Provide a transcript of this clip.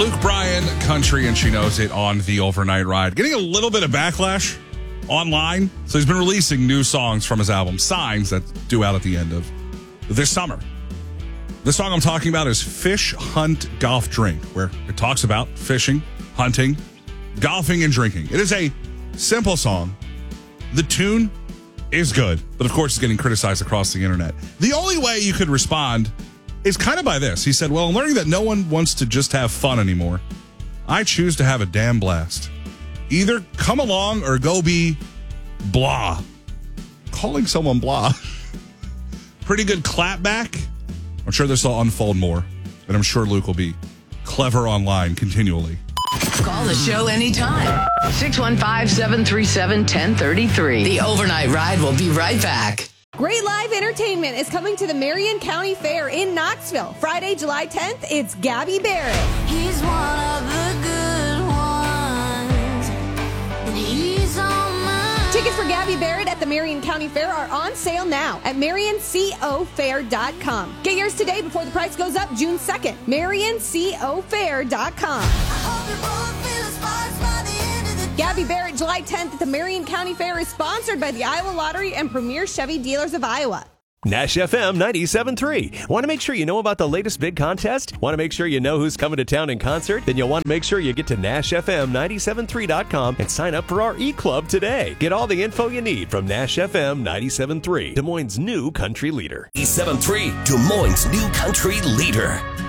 Luke Bryan, Country, and She Knows It on the Overnight Ride. Getting a little bit of backlash online. So he's been releasing new songs from his album, Signs, that's due out at the end of this summer. The song I'm talking about is Fish, Hunt, Golf, Drink, where it talks about fishing, hunting, golfing, and drinking. It is a simple song. The tune is good, but of course it's getting criticized across the internet. The only way you could respond is kind of by this. He said, well, I'm learning that no one wants to just have fun anymore. I choose to have a damn blast. Either come along or go be blah. Calling someone blah. Pretty good clapback. I'm sure this will unfold more, and I'm sure Luke will be clever online continually. Call the show anytime. 615-737-1033. The Overnight Ride will be right back. Great live entertainment is coming to the Marion County Fair in Knoxville. Friday, July 10th, it's Gabby Barrett. He's one of the good ones, and he's on mine. Tickets for Gabby Barrett at the Marion County Fair are on sale now at MarionCOFair.com. Get yours today before the price goes up June 2nd. MarionCOFair.com. I hope you both feel the sparks by the end of the day. Gabby Barrett, July 10th at the Marion County Fair is sponsored by the Iowa Lottery and Premier Chevy Dealers of Iowa. Nash FM 97.3. Want to make sure you know about the latest big contest? Want to make sure you know who's coming to town in concert? Then you'll want to make sure you get to NashFM973.com and sign up for our e-club today. Get all the info you need from Nash FM 97.3, Des Moines' new country leader. 97.3, Des Moines' new country leader.